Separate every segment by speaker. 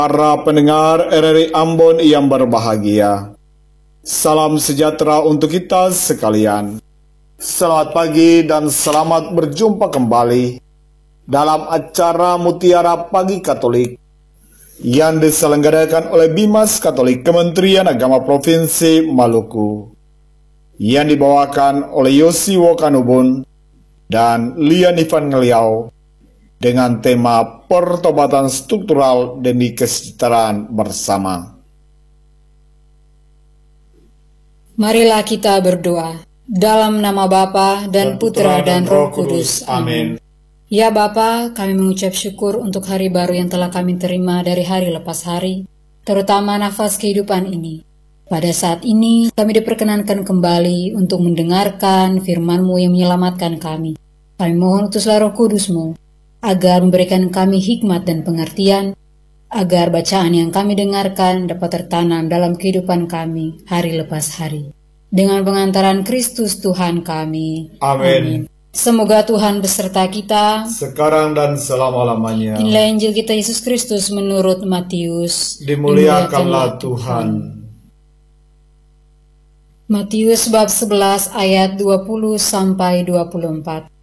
Speaker 1: Para pendengar RRI Ambon yang berbahagia, salam sejahtera untuk kita sekalian. Selamat pagi dan selamat berjumpa kembali dalam acara Mutiara Pagi Katolik yang diselenggarakan oleh Bimas Katolik Kementerian Agama Provinsi Maluku, yang dibawakan oleh Yosi Wokanubun dan Lian Ivan Ngeliau, dengan tema pertobatan struktural demi kesejahteraan bersama.
Speaker 2: Marilah kita berdoa. Dalam nama Bapa dan Putra dan Roh Kudus. Amin. Ya Bapa, kami mengucap syukur untuk hari baru yang telah kami terima dari hari lepas hari, terutama nafas kehidupan ini. Pada saat ini, kami diperkenankan kembali untuk mendengarkan firman-Mu yang menyelamatkan kami. Kami mohon utuslah Roh Kudus-Mu, agar memberikan kami hikmat dan pengertian, agar bacaan yang kami dengarkan dapat tertanam dalam kehidupan kami hari lepas hari. Dengan pengantaran Kristus Tuhan kami.
Speaker 1: Amin.
Speaker 2: Semoga Tuhan beserta kita,
Speaker 1: sekarang dan selama-lamanya.
Speaker 2: Inilah Injil kita Yesus Kristus menurut Matius.
Speaker 1: Dimuliakanlah Tuhan.
Speaker 2: Matius bab 11 ayat 20-24.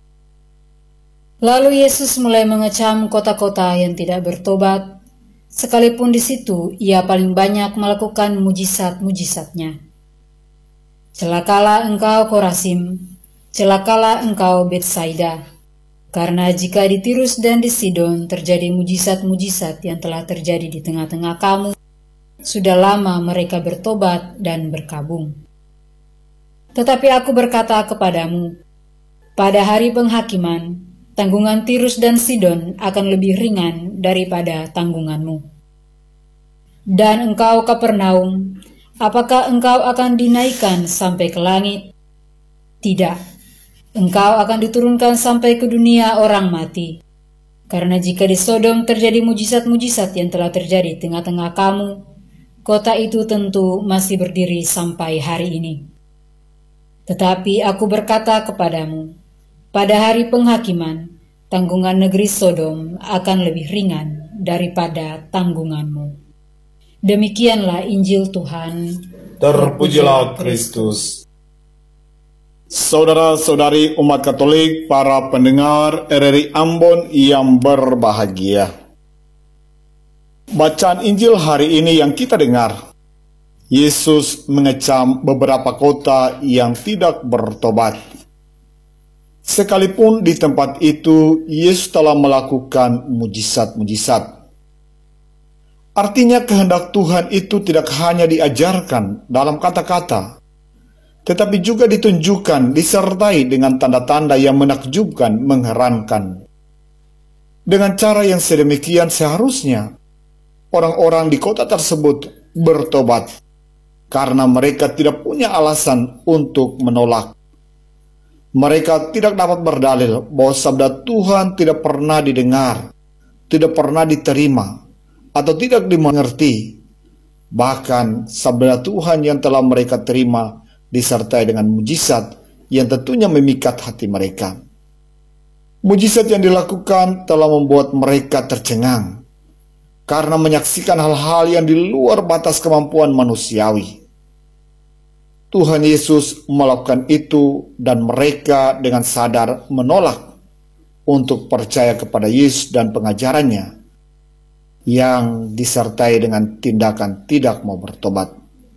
Speaker 2: Lalu Yesus mulai mengecam kota-kota yang tidak bertobat, sekalipun di situ ia paling banyak melakukan mujizat-mujizatnya. Celakalah engkau Korazim, celakalah engkau Betsaida, karena jika di Tirus dan di Sidon terjadi mujizat-mujizat yang telah terjadi di tengah-tengah kamu, sudah lama mereka bertobat dan berkabung. Tetapi aku berkata kepadamu, pada hari penghakiman, tanggungan Tirus dan Sidon akan lebih ringan daripada tanggunganmu. Dan engkau Kapernaum, apakah engkau akan dinaikkan sampai ke langit? Tidak, engkau akan diturunkan sampai ke dunia orang mati. Karena jika di Sodom terjadi mujizat-mujizat yang telah terjadi di tengah-tengah kamu, kota itu tentu masih berdiri sampai hari ini. Tetapi aku berkata kepadamu, pada hari penghakiman, tanggungan negeri Sodom akan lebih ringan daripada tanggunganmu. Demikianlah Injil Tuhan.
Speaker 1: Terpujilah Kristus. Saudara-saudari umat Katolik, para pendengar RRI Ambon yang berbahagia. Bacaan Injil hari ini yang kita dengar, Yesus mengecam beberapa kota yang tidak bertobat. Sekalipun di tempat itu Yesus telah melakukan mujizat-mujizat. Artinya kehendak Tuhan itu tidak hanya diajarkan dalam kata-kata, tetapi juga ditunjukkan, disertai dengan tanda-tanda yang menakjubkan, mengherankan. Dengan cara yang sedemikian seharusnya orang-orang di kota tersebut bertobat, karena mereka tidak punya alasan untuk menolak. Mereka tidak dapat berdalil bahwa sabda Tuhan tidak pernah didengar, tidak pernah diterima, atau tidak dimengerti. Bahkan sabda Tuhan yang telah mereka terima disertai dengan mujizat yang tentunya memikat hati mereka. Mujizat yang dilakukan telah membuat mereka tercengang, karena menyaksikan hal-hal yang di luar batas kemampuan manusiawi. Tuhan Yesus melakukan itu dan mereka dengan sadar menolak untuk percaya kepada Yesus dan pengajarannya yang disertai dengan tindakan tidak mau bertobat.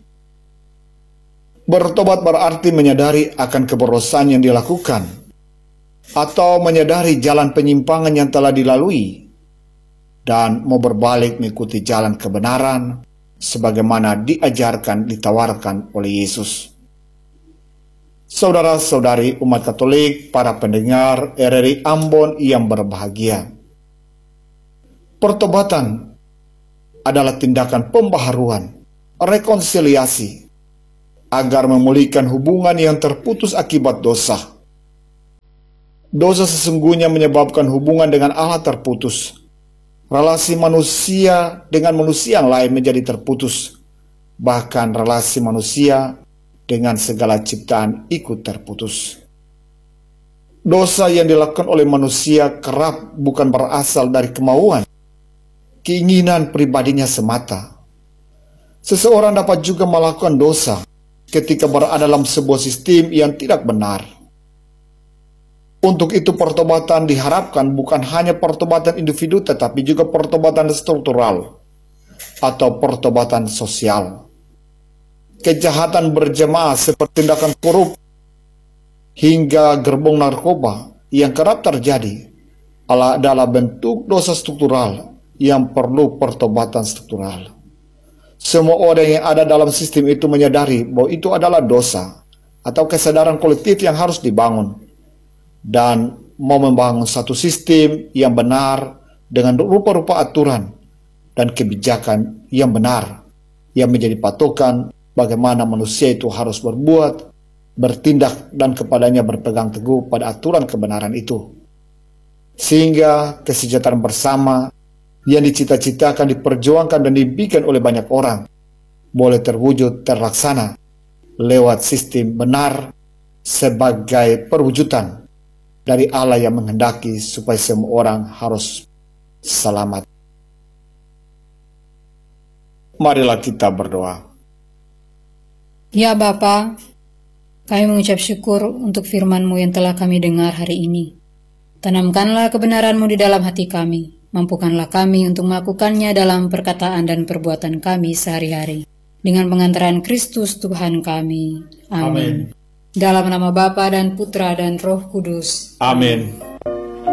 Speaker 1: Bertobat berarti menyadari akan keberdosan yang dilakukan atau menyadari jalan penyimpangan yang telah dilalui dan mau berbalik mengikuti jalan kebenaran sebagaimana diajarkan, ditawarkan oleh Yesus. Saudara-saudari umat Katolik, para pendengar RRI Ambon yang berbahagia. Pertobatan adalah tindakan pembaharuan, rekonsiliasi, agar memulihkan hubungan yang terputus akibat dosa. Dosa sesungguhnya menyebabkan hubungan dengan Allah terputus. Relasi manusia dengan manusia yang lain menjadi terputus. Bahkan relasi manusia dengan segala ciptaan ikut terputus. Dosa yang dilakukan oleh manusia kerap bukan berasal dari kemauan, keinginan pribadinya semata. Seseorang dapat juga melakukan dosa ketika berada dalam sebuah sistem yang tidak benar. Untuk itu pertobatan diharapkan bukan hanya pertobatan individu tetapi juga pertobatan struktural atau pertobatan sosial. Kejahatan berjemaah seperti tindakan korup hingga gerbong narkoba yang kerap terjadi adalah bentuk dosa struktural yang perlu pertobatan struktural. Semua orang yang ada dalam sistem itu menyadari bahwa itu adalah dosa atau kesadaran kolektif yang harus dibangun dan mau membangun satu sistem yang benar dengan rupa-rupa aturan dan kebijakan yang benar yang menjadi patokan bagaimana manusia itu harus berbuat, bertindak, dan kepadanya berpegang teguh pada aturan kebenaran itu. Sehingga kesejahteraan bersama yang dicita-citakan, diperjuangkan, dan dibikin oleh banyak orang boleh terwujud, terlaksana lewat sistem benar sebagai perwujudan dari Allah yang menghendaki supaya semua orang harus selamat. Marilah kita berdoa.
Speaker 2: Ya Bapa, kami mengucap syukur untuk firman-Mu yang telah kami dengar hari ini. Tanamkanlah kebenaran-Mu di dalam hati kami. Mampukanlah kami untuk melakukannya dalam perkataan dan perbuatan kami sehari-hari. Dengan pengantaran Kristus Tuhan kami. Amin. Dalam nama Bapa dan Putra dan Roh Kudus.
Speaker 1: Amin.